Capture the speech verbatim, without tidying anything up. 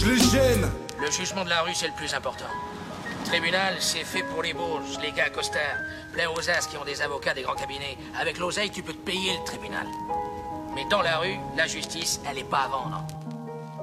les gênes. Le jugement de la rue, c'est le plus important. Tribunal, c'est fait pour les bourges, les gars costards, plein aux as qui ont des avocats des grands cabinets. Avec l'oseille, tu peux te payer le tribunal. Mais dans la rue, la justice, elle est pas à vendre.